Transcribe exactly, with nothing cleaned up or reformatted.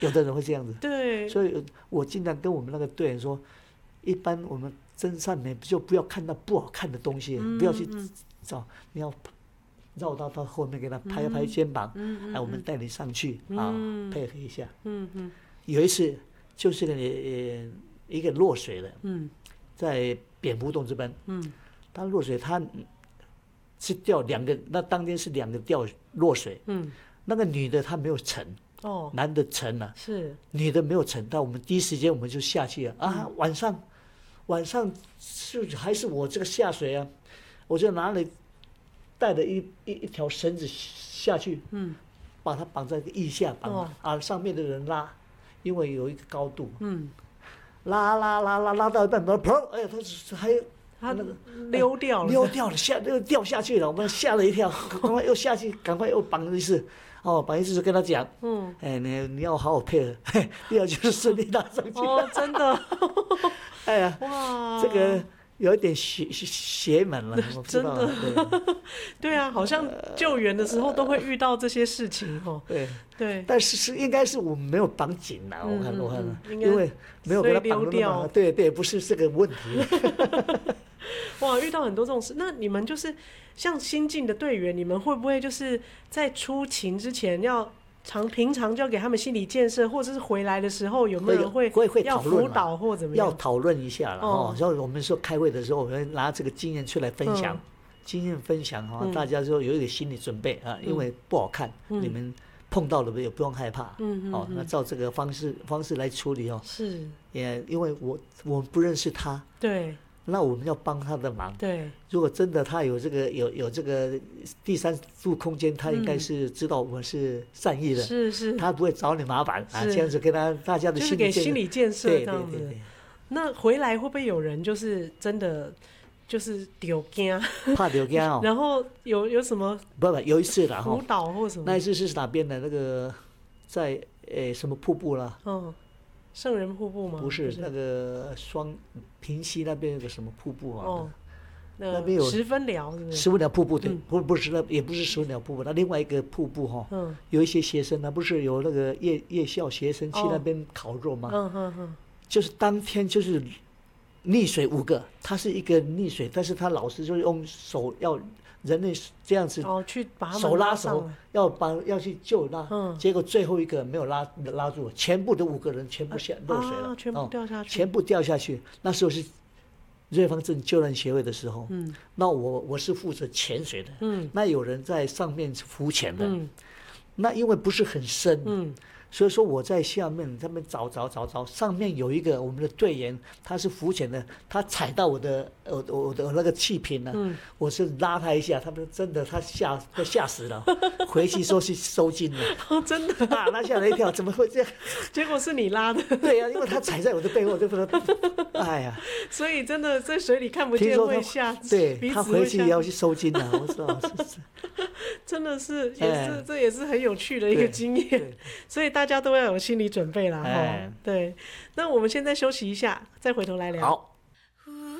有的人会这样子。 对， 所以我经常跟我们那个队员说，一般我们真善美就不要看到不好看的东西，嗯、不要去找，你要绕到到后面给他拍一拍肩膀，嗯、哎，我们带你上去、嗯、啊，配合一下。嗯嗯。有一次就是个、呃、一个落水的，嗯，在蝙蝠洞这边，嗯，他落水，他是掉两个，那当天是两个掉落水，嗯，那个女的她没有沉。哦，男的沉了、啊，是女的没有沉，但我们第一时间我们就下去了啊！嗯、晚上，晚上是还是我这个下水啊，我就拿了带了一一一条绳子下去，嗯，把它绑在腋下绑、哦、啊，上面的人拉，因为有一个高度，嗯，拉拉拉拉拉到一半，砰！哎呀，他还他那个溜掉了， 溜掉了，下又掉下去了，我们吓了一跳，赶快又下去，赶快又绑了一次。哦，绑一次就跟他讲，嗯，哎，你你要好好配合，第二就是顺利拉上去。 哦，真的， 哎呀，哇，这个有一点邪邪门了，我知道。 真的，对，对啊，好像救援的时候都会遇到这些事情哦。 对对， 但是是应该是我们没有绑紧了，我看我看，因为没有给他绑掉。对对，不是这个问题。 哇，遇到很多这种事，那你们就是像新进的队员，你们会不会就是在出勤之前要常平常就要给他们心理建设，或者是回来的时候有没有人会会会要辅导或怎么样？ 要讨论一下了哦。然后我们说开会的时候，我们拿这个经验出来分享，嗯、经验分享哈、嗯，大家就有一个心理准备啊，因为不好看，嗯、你们碰到了也不用害怕，嗯嗯，哦，那照这个方式方式来处理哦，是，也因为我我们不认识他，对。那我们要帮他的忙。对，如果真的他有这个有有这个第三度空间，他应该是知道我们是善意的，是是，他不会找你麻烦啊。这样子跟他大家的心理建设， 就是给心理建设这样子。对对对对，那回来会不会有人就是真的就是丢惊， 怕丢惊哦？ 然后有有什么？ 不不，有一次啦， 辅导或什么？ 那一次是哪边的？那个在诶什么瀑布啦？嗯。 圣人瀑布吗？ 不是，那个双平溪那边有个什么瀑布啊？ 哦，那边有十分寮，是不是？ 十分寮瀑布对，嗯、不不是那也不是十分寮瀑布，那另外一个瀑布哈、哦，嗯、有一些学生呢，不是有那个夜夜校学生去那边烤肉吗？嗯嗯嗯，就是当天就是溺水五个，他是一个溺水，但是他老师就用手要。人类这样子， 哦，去把他们手拉手，要把要去救拉，嗯，结果最后一个没有拉拉住，全部的五个人全部下落水了， 啊，全部掉下去， 哦，全部掉下去。那时候是瑞芳镇救难协会的时候，嗯，那我我是负责潜水的，嗯，那有人在上面浮潜的，嗯，那因为不是很深，嗯。所以说我在下面他们找找找找，上面有一个我们的队员，他是浮潜的，他踩到我的我我的那个气瓶了，嗯、我是拉他一下，他们真的他吓都吓死了，回去说去收金了， 哦，真的啊，他吓了一跳，怎么会这样？ 结果是你拉的， 对呀、啊，因为他踩在我的背后，对不对？哎呀， 所以真的在水里看不见会吓， 对他回去也要去收金了，我知道是是。 真的是也是、哎、这也是很有趣的一个经验，所以大家都要有心理准备啦。哎，对，那我们现在休息一下，再回头来聊。 好。